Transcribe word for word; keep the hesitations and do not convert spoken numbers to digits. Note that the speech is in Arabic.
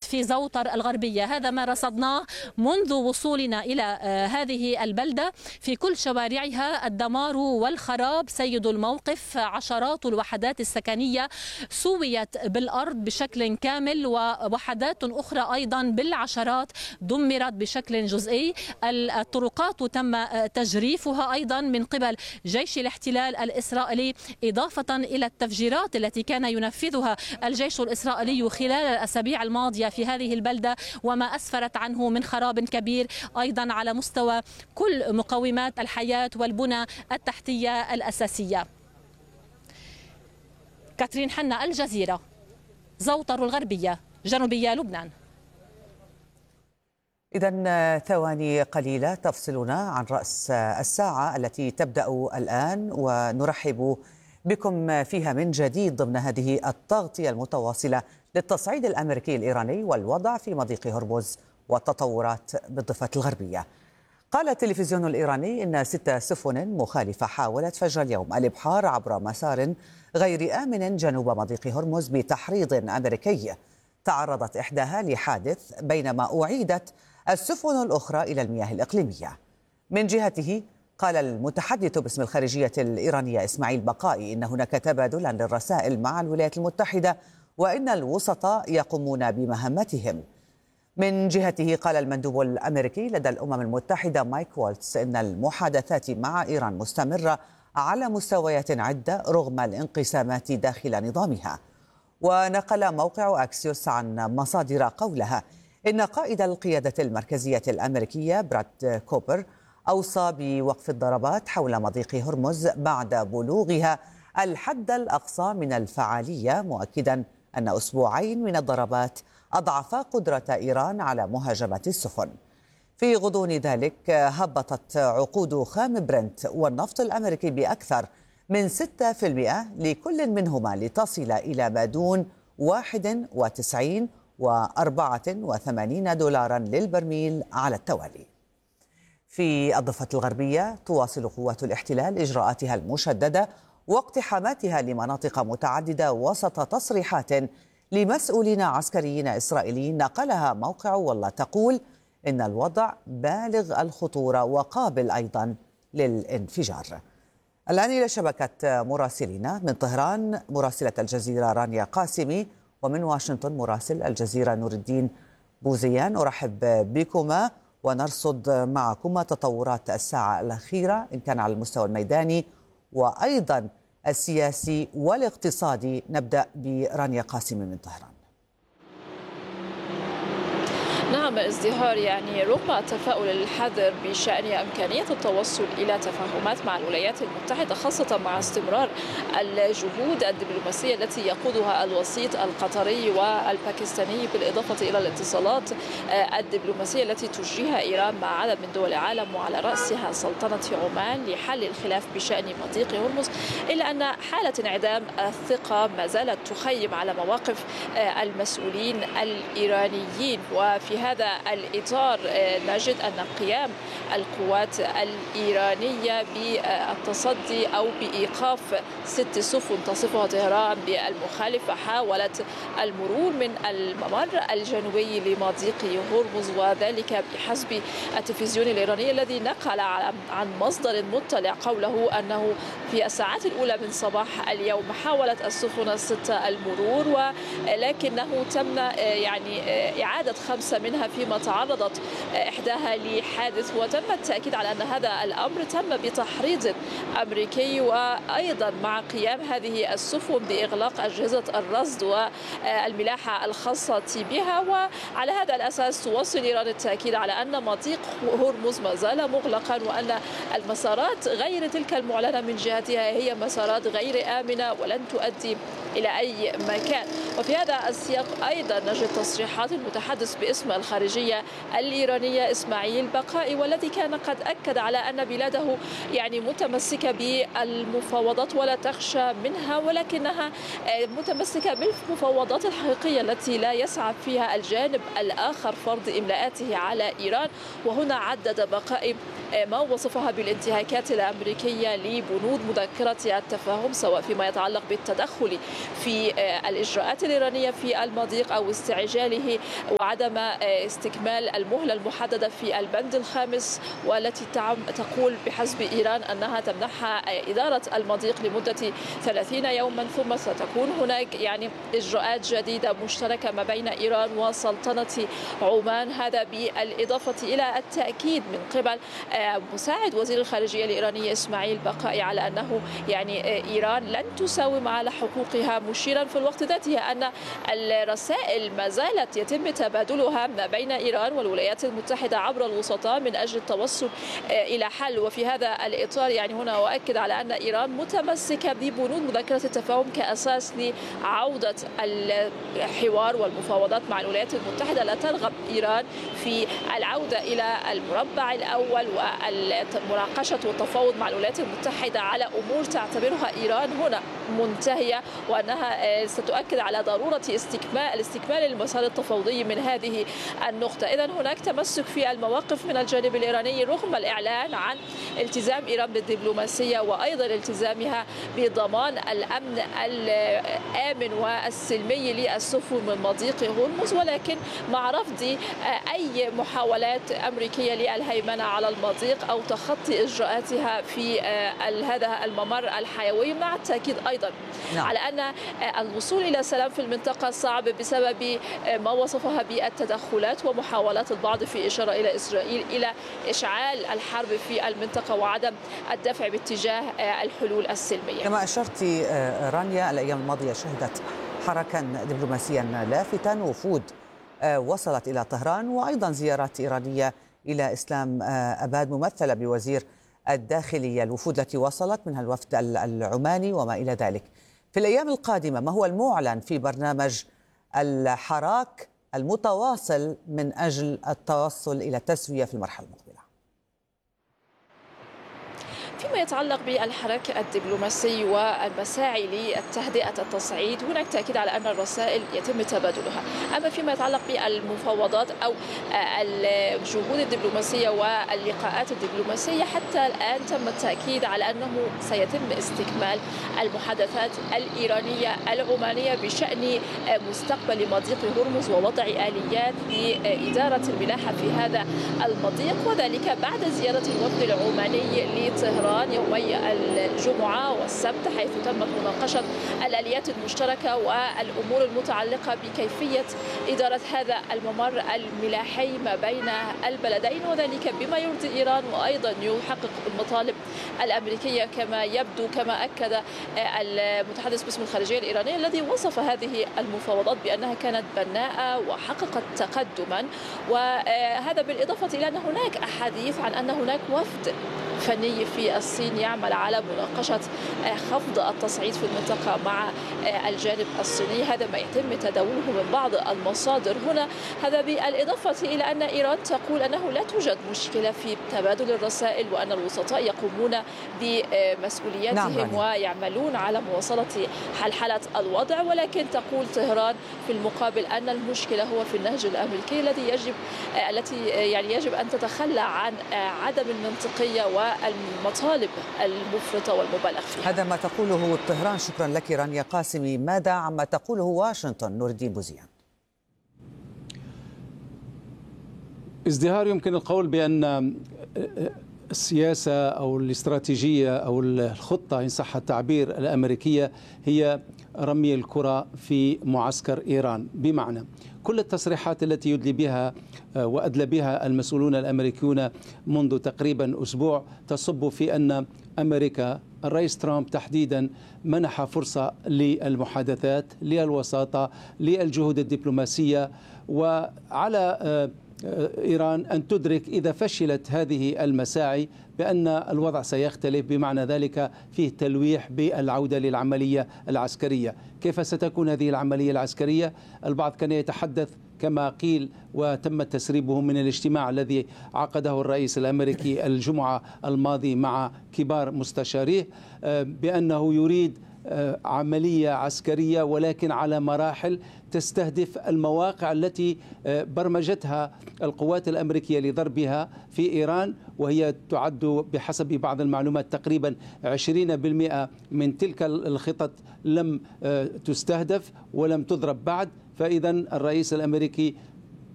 في زوطر الغربية. هذا ما رصدناه منذ وصولنا إلى هذه البلدة. في كل شوارعها الدمار والخراب سيد الموقف. عشرات الوحدات السكنية سويت بالأرض بشكل كامل، ووحدات أخرى أيضا بالعشرات دمرت بشكل جزئي. الطرقات تم تجريفها أيضا من قبل جيش الاحتلال الإسرائيلي، إضافة إلى التفجيرات التي كان ينفذها الجيش الإسرائيلي خلال الأسابيع الماضية في هذه البلدة، وما أسفرت عنه من خراب كبير أيضا على مستوى كل مقومات الحياة والبنى التحتية الأساسية. كاترين حنا، الجزيرة، زوطر الغربية، جنوبية لبنان. إذن ثواني قليلة تفصلنا عن رأس الساعة التي تبدأ الآن، ونرحب بكم فيها من جديد ضمن هذه التغطية المتواصلة للتصعيد الأمريكي الإيراني والوضع في مضيق هرمز والتطورات بالضفة الغربية. قال التلفزيون الإيراني إن ست سفن مخالفة حاولت فجر اليوم الإبحار عبر مسار غير آمن جنوب مضيق هرمز بتحريض أمريكي. تعرضت إحداها لحادث بينما أعيدت السفن الأخرى إلى المياه الإقليمية. من جهته قال المتحدث باسم الخارجية الإيرانية إسماعيل بقائي إن هناك تبادلا للرسائل مع الولايات المتحدة وإن الوسطاء يقومون بمهمتهم. من جهته قال المندوب الأمريكي لدى الأمم المتحدة مايك والتس إن المحادثات مع إيران مستمرة على مستويات عدة رغم الانقسامات داخل نظامها. ونقل موقع أكسيوس عن مصادر قولها إن قائد القيادة المركزية الأمريكية براد كوبر أوصى بوقف الضربات حول مضيق هرمز بعد بلوغها الحد الأقصى من الفعالية، مؤكدا أن أسبوعين من الضربات أضعف قدرة إيران على مهاجمة السفن. في غضون ذلك هبطت عقود خام برنت والنفط الأمريكي بأكثر من ستة بالمئة لكل منهما لتصل إلى ما دون واحد وتسعين وأربعة وثمانين دولارا للبرميل على التوالي. في الضفة الغربية تواصل قوات الاحتلال إجراءاتها المشددة واقتحاماتها لمناطق متعددة وسط تصريحات لمسؤولين عسكريين إسرائيليين نقلها موقع والله تقول إن الوضع بالغ الخطورة وقابل أيضا للانفجار. الآن إلى شبكة مراسلين من طهران مراسلة الجزيرة رانيا قاسمي، ومن واشنطن مراسل الجزيرة نور الدين بوزيان. أرحب بكما ونرصد معكما تطورات الساعة الأخيرة إن كان على المستوى الميداني وأيضا السياسي والاقتصادي. نبدأ برانيا قاسمي من طهران. نعم، ازدهار يعني رغم التفاؤل الحذر بشأن إمكانية التوصل إلى تفاهمات مع الولايات المتحدة، خاصة مع استمرار الجهود الدبلوماسية التي يقودها الوسيط القطري والباكستاني، بالإضافة إلى الاتصالات الدبلوماسية التي تجريها إيران مع عدد من دول العالم وعلى رأسها سلطنة عمان لحل الخلاف بشأن مضيق هرمز، إلا أن حالة انعدام الثقة ما زالت تخيم على مواقف المسؤولين الإيرانيين. وفي هذا الإطار نجد أن قيام القوات الإيرانية بالتصدي أو بإيقاف ست سفن تصفها طهران بالمخالفة حاولت المرور من الممر الجنوبي لمضيق هرمز، وذلك بحسب التلفزيون الإيراني الذي نقل عن مصدر مطلع قوله أنه في الساعات الأولى من صباح اليوم حاولت السفن الستة المرور، ولكنه تم يعني إعادة خمسة منها فيما تعرضت إحداها لحادث. وتم التأكيد على أن هذا الأمر تم بتحريض أمريكي، وأيضا مع قيام هذه السفن بإغلاق أجهزة الرصد والملاحة الخاصة بها. وعلى هذا الأساس توصل إيران التأكيد على أن مضيق هرمز ما زال مغلقا، وأن المسارات غير تلك المعلنة من جهتها هي مسارات غير آمنة ولن تؤدي إلى أي مكان. وفي هذا السياق أيضا نجد تصريحات المتحدث باسم الخارجية الإيرانية إسماعيل بقائي، والذي كان قد أكد على أن بلاده يعني متمسكة بالمفاوضات ولا تخشى منها، ولكنها متمسكة بالمفاوضات الحقيقية التي لا يسعى فيها الجانب الآخر فرض إملاءاته على إيران. وهنا عدد بقائي ما وصفها بالانتهاكات الأمريكية لبنود مذكرة التفاهم، سواء فيما يتعلق بالتدخل في الإجراءات الإيرانية في المضيق أو استعجاله وعدم استكمال المهلة المحددة في البند الخامس، والتي تقول بحسب إيران أنها تمنحها إدارة المضيق لمدة ثلاثين يوما، ثم ستكون هناك يعني إجراءات جديدة مشتركة ما بين إيران وسلطنة عمان. هذا بالإضافة إلى التأكيد من قبل مساعد وزير الخارجية الإيراني إسماعيل بقائي على أنه يعني إيران لن تساوم على حقوقها، مشيرا في الوقت ذاته أن الرسائل ما زالت يتم تبادلها ما بين إيران والولايات المتحدة عبر الوسطاء من أجل التوصل إلى حل. وفي هذا الإطار يعني هنا أؤكد على أن إيران متمسكة ببنود مذكرة التفاهم كأساس لعودة الحوار والمفاوضات مع الولايات المتحدة. لا ترغب إيران في العودة إلى المربع الأول والمناقشة والتفاوض مع الولايات المتحدة على أمور تعتبرها إيران هنا منتهية، وأنها ستؤكد على ضرورة استكمال الاستكمال المسار التفاوضي من هذه النقطة. إذا هناك تمسك في المواقف من الجانب الإيراني رغم الإعلان عن التزام إيران بالدبلوماسية وأيضا التزامها بضمان الأمن الآمن والسلمي للسفن من مضيق هرمز، ولكن مع رفض أي محاولات أمريكية للهيمنة على المضيق أو تخطي إجراءاتها في هذا الممر الحيوي، مع التأكيد أيضا نعم. على أن الوصول إلى سلام في المنطقة صعب بسبب ما وصفها بالتدخلات ومحاولات البعض في إشارة إلى إسرائيل إلى إشعال الحرب في المنطقة وعدم الدفع باتجاه الحلول السلمية. كما أشرت رانيا، الأيام الماضية شهدت حركا دبلوماسيا لافتا، وفود وصلت إلى طهران وأيضا زيارات إيرانية إلى إسلام أباد ممثلة بوزير الداخلية. الوفود التي وصلت منها الوفد العماني وما إلى ذلك. في الأيام القادمة ما هو المعلن في برنامج الحراك المتواصل من أجل التوصل إلى التسوية في المرحلة المقبلة؟ فيما يتعلق بالحراك الدبلوماسي والمساعي لتهدئة التصعيد، هناك تأكيد على أن الرسائل يتم تبادلها. أما فيما يتعلق بالمفاوضات أو الجهود الدبلوماسية واللقاءات الدبلوماسية، حتى الآن تم التأكيد على أنه سيتم استكمال المحادثات الإيرانية العمانية بشأن مستقبل مضيق هرمز ووضع آليات لإدارة الملاحة في هذا المضيق، وذلك بعد زيارة الوفد العماني لطهران يومي الجمعة والسبت، حيث تمت مناقشة الآليات المشتركة والأمور المتعلقة بكيفية إدارة هذا الممر الملاحي ما بين البلدين، وذلك بما يرضي إيران وأيضا يحقق المطالب الأمريكية كما يبدو، كما أكد المتحدث باسم الخارجية الإيرانية الذي وصف هذه المفاوضات بأنها كانت بناءة وحققت تقدما. وهذا بالإضافة إلى أن هناك أحاديث عن أن هناك وفد فني في الصين يعمل على مناقشة خفض التصعيد في المنطقة مع الجانب الصيني. هذا ما يتم تداوله من بعض المصادر هنا. هذا بالإضافة إلى أن إيران تقول أنه لا توجد مشكلة في تبادل الرسائل وأن الوسطاء يقومون بمسؤولياتهم نعم. ويعملون على مواصلة حلحلة الوضع، ولكن تقول طهران في المقابل أن المشكلة هو في النهج الأمريكي الذي يجب التي يعني يجب أن تتخلى عن عدم المنطقية والمطالب المفرطة والمبالغ فيها. هذا ما تقوله طهران. شكرا لك رانيا قاسمي. ماذا عما تقوله واشنطن؟ نور الدين بوزيان. ازدهار يمكن القول بأن السياسة أو الاستراتيجية أو الخطة إن صح التعبير الأمريكية هي رمي الكرة في معسكر إيران، بمعنى كل التصريحات التي يدلي بها وأدلى بها المسؤولون الأمريكيون منذ تقريبا أسبوع تصب في أن أمريكا، الرئيس ترامب تحديدا، منح فرصة للمحادثات، للوساطة، للجهود الدبلوماسية، وعلى إيران أن تدرك إذا فشلت هذه المساعي بأن الوضع سيختلف، بمعنى ذلك فيه تلويح بالعودة للعملية العسكرية. كيف ستكون هذه العملية العسكرية؟ البعض كان يتحدث كما قيل وتم تسريبه من الاجتماع الذي عقده الرئيس الأمريكي الجمعة الماضي مع كبار مستشاريه بأنه يريد عملية عسكرية ولكن على مراحل تستهدف المواقع التي برمجتها القوات الأمريكية لضربها في إيران، وهي تعد بحسب بعض المعلومات تقريبا عشرين بالمئة من تلك الخطط لم تستهدف ولم تضرب بعد. فإذا الرئيس الأمريكي